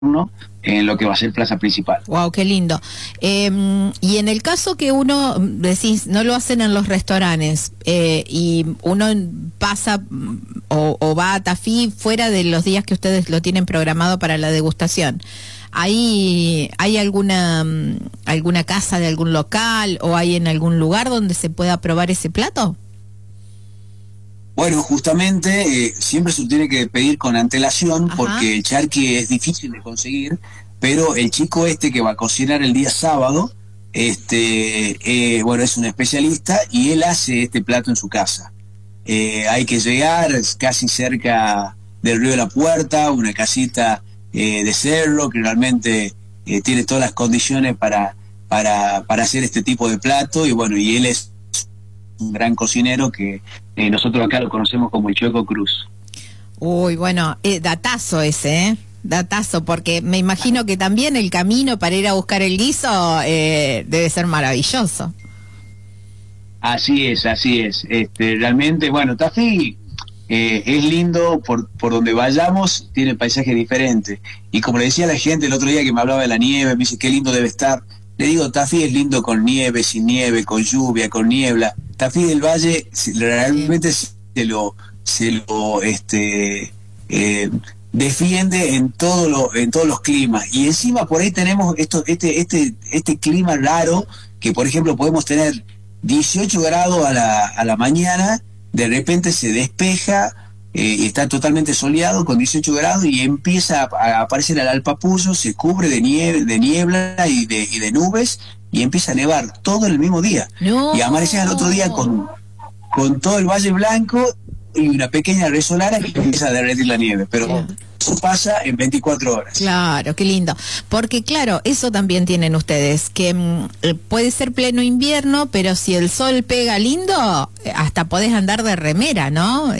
en lo que va a ser plaza principal. Wow, qué lindo. Y en el caso que uno, decís, no lo hacen en los restaurantes, y uno pasa o va a Tafí fuera de los días que ustedes lo tienen programado para la degustación, ¿hay alguna casa de algún local o hay en algún lugar donde se pueda probar ese plato? Bueno, justamente siempre se tiene que pedir con antelación. Ajá. Porque el charqui es difícil de conseguir, pero el chico que va a cocinar el día sábado, bueno, es un especialista y él hace este plato en su casa. Hay que llegar casi cerca del Río de la Puerta, una casita de cerro que realmente tiene todas las condiciones para hacer este tipo de plato, y bueno, y él es un gran cocinero que nosotros acá lo conocemos como el Chueco Cruz. Uy, bueno, datazo ese, datazo, porque me imagino que también el camino para ir a buscar el guiso debe ser maravilloso. Así es, así es. Realmente, bueno, Tafí es lindo por donde vayamos, tiene paisajes diferentes. Y como le decía a la gente el otro día que me hablaba de la nieve, me dice qué lindo debe estar. Le digo, Tafí es lindo con nieve, sin nieve, con lluvia, con niebla. Tafí del Valle realmente se lo defiende en todos los climas. Y encima por ahí tenemos este clima raro, que por ejemplo podemos tener 18 grados a la mañana, de repente se despeja, y está totalmente soleado con 18 grados y empieza a aparecer el alpapullo, se cubre de niebla y de nubes, y empieza a nevar todo el mismo día. No. Y amanece al otro día con todo el valle blanco y una pequeña resolana que empieza a derretir la nieve, pero eso pasa en 24 horas. Claro, qué lindo. Porque claro, eso también tienen ustedes, que puede ser pleno invierno, pero si el sol pega lindo, hasta podés andar de remera, ¿no?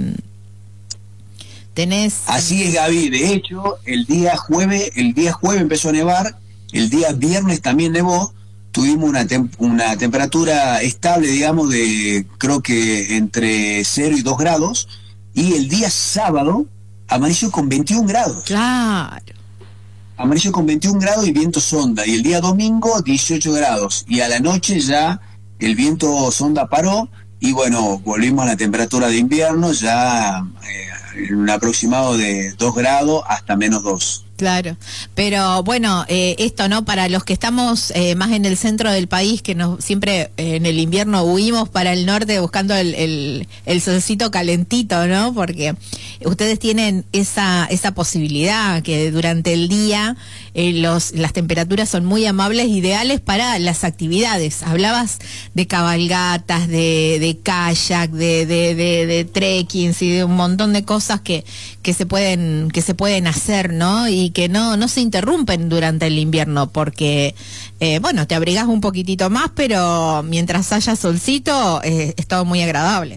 Tenés... Así es, Gaby. De hecho, el día jueves empezó a nevar, el día viernes también nevó, tuvimos una temperatura estable, digamos, de creo que entre 0 y 2 grados, y el día sábado amaneció con 21 grados. Claro. Amaneció con 21 grados y viento sonda, y el día domingo 18 grados, y a la noche ya el viento sonda paró, y bueno, volvimos a la temperatura de invierno, ya en un aproximado de 2 grados hasta -2. Claro, pero bueno, esto, ¿no? Para los que estamos más en el centro del país, que siempre en el invierno huimos para el norte buscando el solcito calentito, ¿no? Porque ustedes tienen esa posibilidad que durante el día las temperaturas son muy amables, ideales para las actividades. Hablabas de cabalgatas, de kayak, de trekking y de un montón de cosas que se pueden hacer, ¿no? Y que no se interrumpen durante el invierno, porque bueno, te abrigás un poquitito más, pero mientras haya solcito es todo muy agradable.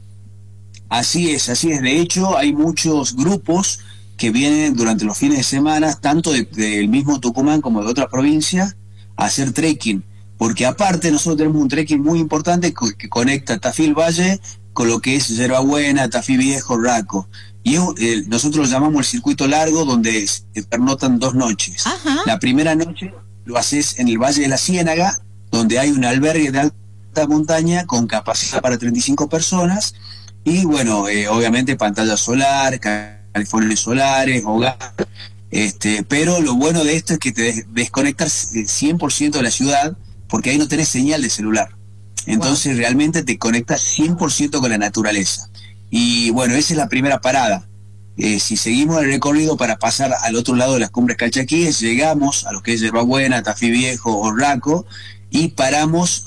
Así es. De hecho, hay muchos grupos que vienen durante los fines de semana, tanto del mismo Tucumán como de otras provincias, a hacer trekking, porque aparte nosotros tenemos un trekking muy importante que conecta Tafí el Valle con lo que es Yerbabuena, Tafí Viejo, Raco. Y nosotros lo llamamos el circuito largo, donde se pernotan 2 noches. Ajá. La primera noche lo haces en el Valle de la Ciénaga, donde hay un albergue de alta montaña con capacidad para 35 personas, y bueno, obviamente pantalla solar, californios solares, hogar, pero lo bueno de esto es que te desconectas 100% de la ciudad, porque ahí no tenés señal de celular. Entonces realmente te conectas 100% con la naturaleza. Y bueno, esa es la primera parada. Si seguimos el recorrido para pasar al otro lado de las Cumbres Calchaquíes, llegamos a lo que es Yerbabuena, Tafí Viejo o Raco, y paramos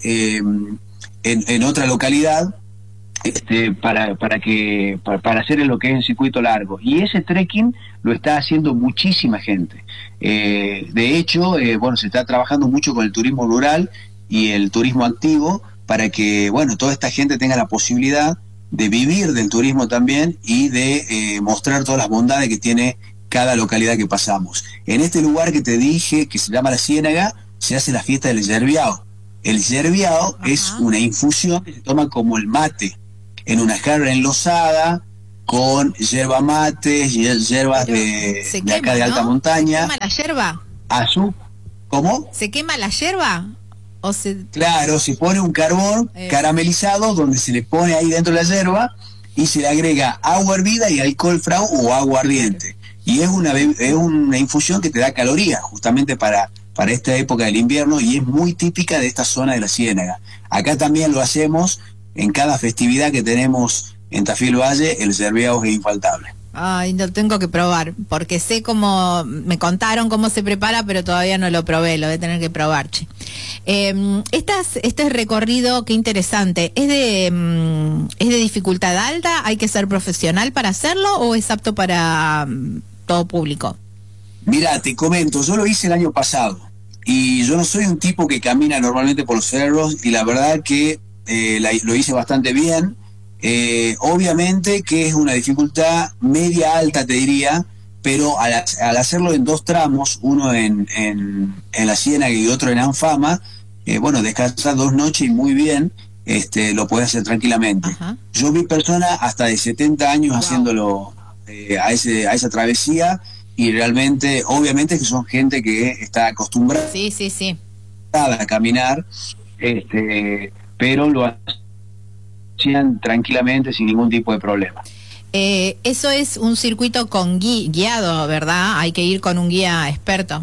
en otra localidad para hacer lo que es el circuito largo. Y ese trekking lo está haciendo muchísima gente. De hecho, bueno, se está trabajando mucho con el turismo rural y el turismo activo, para que, bueno, toda esta gente tenga la posibilidad de vivir del turismo también, y de mostrar todas las bondades que tiene cada localidad que pasamos. En este lugar que te dije, que se llama La Ciénaga, se hace la fiesta del yerbiao. El yerbiao es una infusión que se toma como el mate, en una jarra enlosada, con yerba mates, hierbas de acá de alta montaña. ¿Se quema la yerba? ¿Cómo? ¿Se quema la yerba? Claro, se pone un carbón caramelizado donde se le pone ahí dentro de la yerba y se le agrega agua hervida y alcohol frau o agua ardiente. Y es una infusión que te da calorías justamente para esta época del invierno y es muy típica de esta zona de la Ciénaga. Acá también lo hacemos en cada festividad que tenemos en Tafí del Valle, el yerbeado es infaltable. Ay, lo tengo que probar, porque sé cómo, me contaron cómo se prepara, pero todavía no lo probé, lo voy a tener que probar, che. Este recorrido, qué interesante, ¿es de dificultad alta? ¿Hay que ser profesional para hacerlo o es apto para todo público? Mira, te comento, yo lo hice el año pasado y yo no soy un tipo que camina normalmente por los cerros y la verdad que lo hice bastante bien. Obviamente que es una dificultad media alta, te diría, pero al hacerlo en 2 tramos, uno en la Ciénaga y otro en Anfama, bueno, descansar 2 noches y muy bien, lo puedes hacer tranquilamente. Ajá. Yo vi personas hasta de 70 años haciéndolo a esa travesía y realmente, obviamente que son gente que está acostumbrada sí. a caminar, pero lo hacían tranquilamente sin ningún tipo de problema. Eso es un circuito con guiado, ¿verdad? Hay que ir con un guía experto.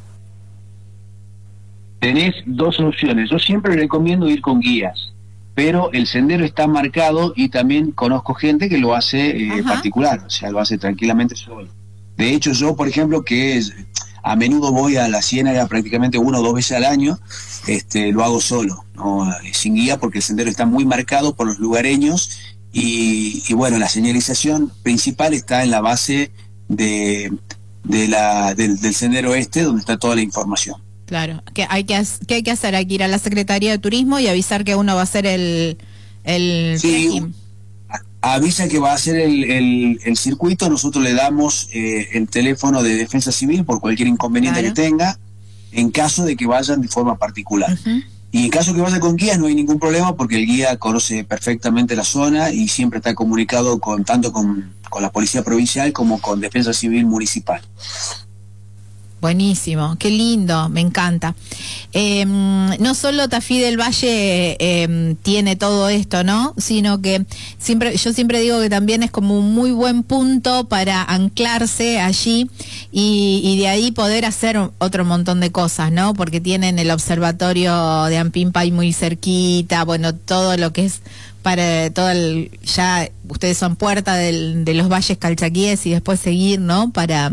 Tenés 2 opciones. Yo siempre recomiendo ir con guías, pero el sendero está marcado y también conozco gente que lo hace particular, o sea, lo hace tranquilamente solo. De hecho, yo, por ejemplo, a menudo voy a la Ciénaga prácticamente 1 o 2 veces al año, lo hago solo, ¿no? Sin guía, porque el sendero está muy marcado por los lugareños y bueno, la señalización principal está en la base del sendero donde está toda la información. Claro, ¿qué hay que hacer? Hay que ir a la Secretaría de Turismo y avisar que uno va a hacer el trekking. Avisa que va a hacer el circuito, nosotros le damos el teléfono de Defensa Civil por cualquier inconveniente que tenga, en caso de que vayan de forma particular. Y en caso que vaya con guías no hay ningún problema porque el guía conoce perfectamente la zona y siempre está comunicado tanto con la Policía Provincial como con Defensa Civil Municipal. Buenísimo, qué lindo, me encanta. No solo Tafí del Valle tiene todo esto, ¿no? Sino que yo siempre digo que también es como un muy buen punto para anclarse allí y de ahí poder hacer otro montón de cosas, ¿no? Porque tienen el observatorio de Ampimpay muy cerquita, bueno, todo lo que es para ya ustedes son puerta de los valles calchaquíes y después seguir, ¿no? Para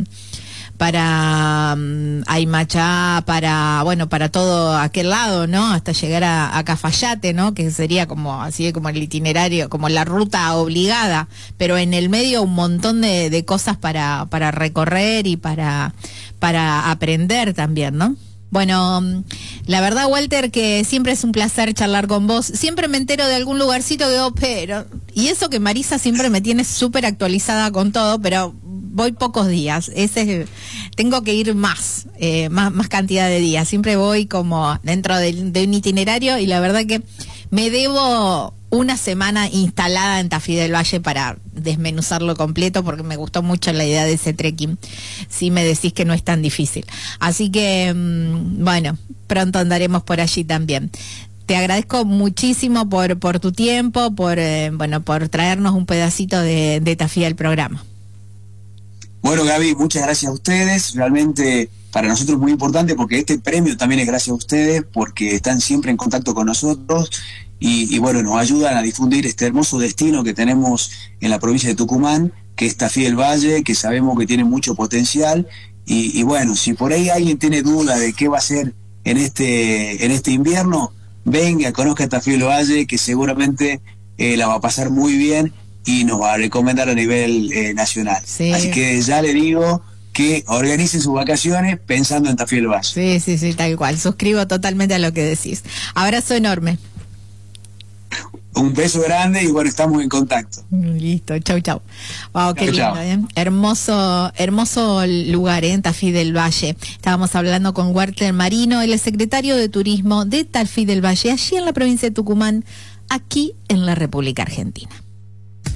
Aymachá, para todo aquel lado, ¿no? Hasta llegar a Cafayate, ¿no? Que sería como así como el itinerario, como la ruta obligada, pero en el medio un montón de cosas para recorrer y para aprender también, ¿no? Bueno, la verdad, Walter, que siempre es un placer charlar con vos. Siempre me entero de algún lugarcito que digo, y eso que Marisa siempre me tiene súper actualizada con todo, pero voy pocos días. Tengo que ir más cantidad de días. Siempre voy como dentro de un itinerario y la verdad que me debo una semana instalada en Tafí del Valle para desmenuzarlo completo porque me gustó mucho la idea de ese trekking. Si me decís que no es tan difícil. Así que, bueno, pronto andaremos por allí también. Te agradezco muchísimo por tu tiempo, por traernos un pedacito de Tafí al programa. Bueno, Gaby, muchas gracias a ustedes. Realmente para nosotros es muy importante porque este premio también es gracias a ustedes porque están siempre en contacto con nosotros y bueno, nos ayudan a difundir este hermoso destino que tenemos en la provincia de Tucumán, que es Tafí del Valle, que sabemos que tiene mucho potencial y bueno, si por ahí alguien tiene duda de qué va a hacer en este invierno, venga, conozca Tafí del Valle, que seguramente la va a pasar muy bien y nos va a recomendar a nivel nacional. Sí. Así que ya le digo que organicen sus vacaciones pensando en Tafí del Valle. Sí, tal cual. Suscribo totalmente a lo que decís. Abrazo enorme. Un beso grande y bueno, estamos en contacto. Listo, chau. Wow, qué lindo, ¿eh? Hermoso lugar, en Tafí del Valle. Estábamos hablando con Walter Marino, el secretario de Turismo de Tafí del Valle, allí en la provincia de Tucumán, aquí en la República Argentina.